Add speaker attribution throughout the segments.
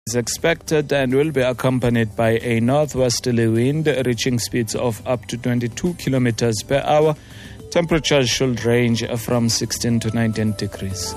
Speaker 1: is expected and will be accompanied by a northwesterly wind reaching speeds of up to 22 kilometers per hour. Temperatures should range from 16 to 19 degrees.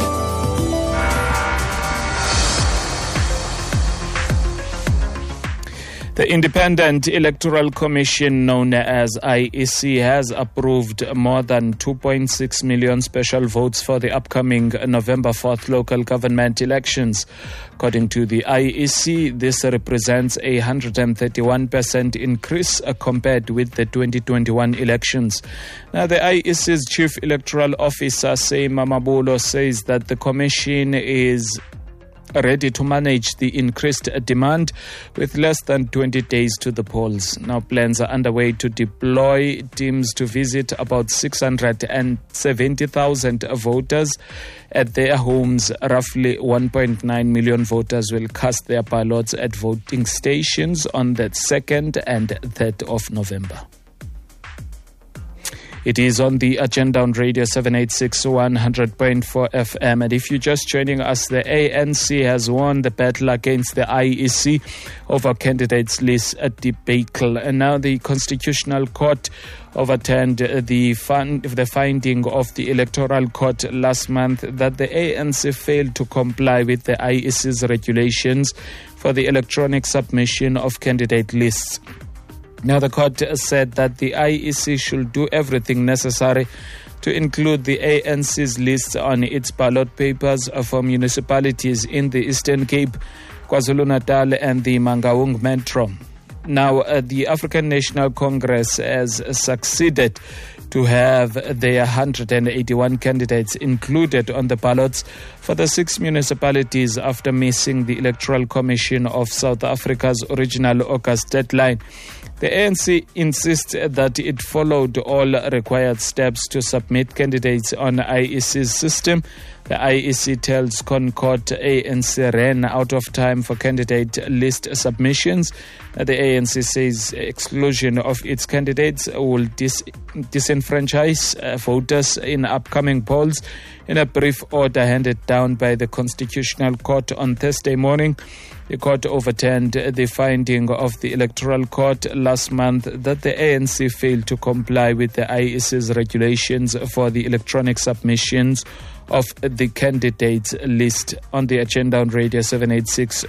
Speaker 1: The Independent Electoral Commission, known as IEC, has approved more than 2.6 million special votes for the upcoming November 4th local government elections. According to the IEC, this represents a 131% increase compared with the 2021 elections. Now, the IEC's Chief Electoral Officer, Seima Mabulo, says that the Commission is ready to manage the increased demand with less than 20 days to the polls. Now, plans are underway to deploy teams to visit about 670,000 voters at their homes. Roughly 1.9 million voters will cast their ballots at voting stations on the 2nd and 3rd of November. It is on the agenda on Radio 786 100.4 FM. And if you're just joining us, the ANC has won the battle against the IEC over candidates list debacle. And now the Constitutional Court overturned the finding of the Electoral Court last month that the ANC failed to comply with the IEC's regulations for the electronic submission of candidate lists. Now, the court said that the IEC should do everything necessary to include the ANC's list on its ballot papers for municipalities in the Eastern Cape, KwaZulu-Natal and the Mangaung Metro. Now, the African National Congress has succeeded to have their 181 candidates included on the ballots for the 6 municipalities after missing the Electoral Commission of South Africa's original August deadline. The ANC insists that it followed all required steps to submit candidates on IEC's system. The IEC tells Concord ANC ran out of time for candidate list submissions. The ANC says exclusion of its candidates will disenfranchise voters in upcoming polls. In a brief order handed down by the Constitutional Court on Thursday morning, the court overturned the finding of the Electoral Court last month that the ANC failed to comply with the IEC's regulations for the electronic submissions of the candidates list. On the agenda on Radio 786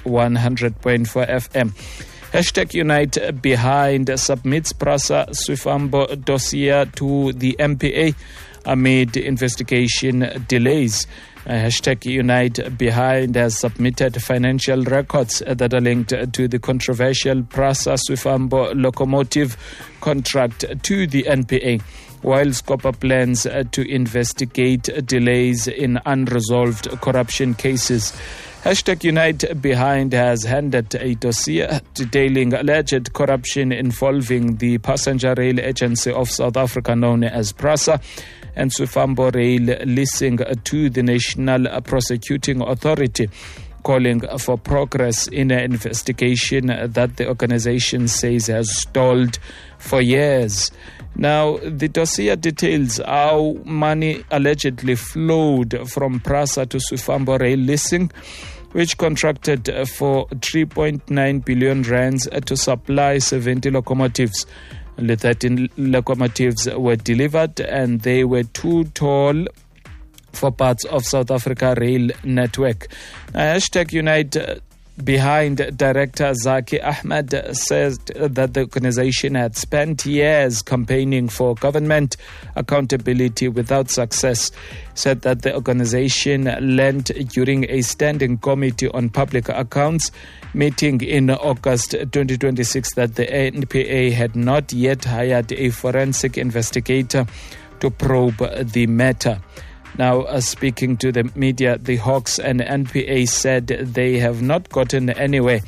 Speaker 1: 100.4 FM. Hashtag Unite Behind submits PRASA Swifambo dossier to the MPA amid investigation delays. Hashtag Unite Behind has submitted financial records that are linked to the controversial PRASA Swifambo locomotive contract to the NPA, while Scopa plans to investigate delays in unresolved corruption cases. Hashtag Unite Behind has handed a dossier detailing alleged corruption involving the Passenger Rail Agency of South Africa, known as PRASA, and Swifambo Rail leasing to the National Prosecuting Authority, calling for progress in an investigation that the organization says has stalled for years. Now, the dossier details how money allegedly flowed from PRASA to Swifambo Rail Leasing, which contracted for 3.9 billion rands to supply 70 locomotives. Only 13 locomotives were delivered and they were too tall for parts of South Africa rail network. Hashtag Unite Behind Director Zaki Ahmed says that the organization had spent years campaigning for government accountability without success. Said that the organization learned during a standing committee on public accounts meeting in August 2026 that the NPA had not yet hired a forensic investigator to probe the matter. Now, speaking to the media, the Hawks and NPA said they have not gotten anywhere.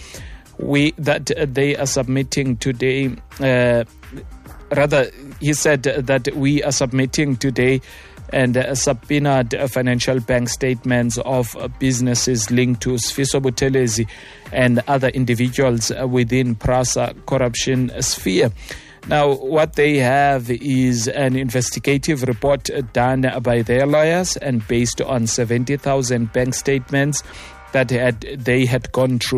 Speaker 1: That they are submitting today, he said that we are submitting today and subpoenaed financial bank statements of businesses linked to Sfiso Buthelezi and other individuals within PRASA corruption sphere. Now, what they have is an investigative report done by their lawyers and based on 70,000 bank statements that they had gone through.